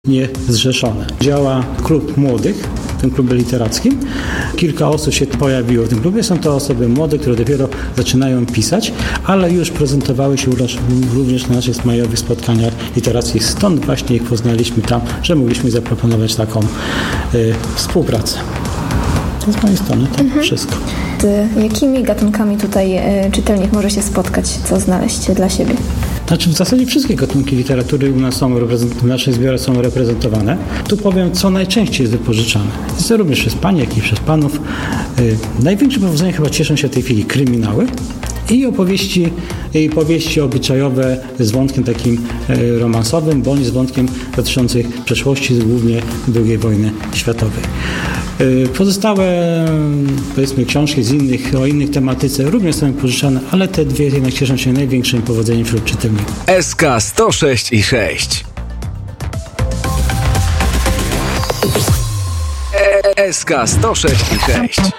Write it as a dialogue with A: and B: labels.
A: niezrzeszone. Działa klub młodych, w tym klubie literackim. Kilka osób się pojawiło w tym klubie. Są to osoby młode, które dopiero zaczynają pisać, ale już prezentowały się również na naszych majowych spotkaniach literackich. Stąd właśnie ich poznaliśmy tam, że mogliśmy zaproponować taką współpracę. To z mojej strony to wszystko.
B: Z jakimi gatunkami tutaj czytelnik może się spotkać, co znaleźć dla siebie?
A: Znaczy w zasadzie wszystkie gatunki literatury u nas w naszych zbiorach są reprezentowane. Tu powiem, co najczęściej jest wypożyczane. Jest to również przez pań, jak i przez panów. Największym powodzeniem chyba cieszą się w tej chwili kryminały i powieści obyczajowe z wątkiem takim romansowym, bądź z wątkiem dotyczącym przeszłości, głównie II wojny światowej. Pozostałe, powiedzmy, książki o innych tematyce również są pożyczane, ale te dwie jednak cieszą się największym powodzeniem wśród czytelników.
C: SK 106 i 6. SK 106 i 6.